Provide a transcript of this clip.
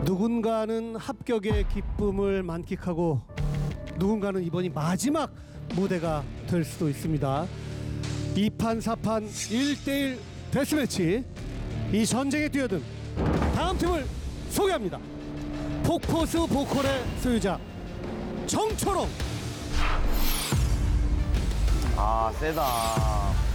누군가는 합격의 기쁨을 만끽하고 누군가는 이번이 마지막 무대가 될 수도 있습니다. 2판 4판 1대1 데스매치, 이 전쟁에 뛰어든 다음 팀을 소개합니다. 폭포수 보컬의 소유자 정초롱. 아 세다.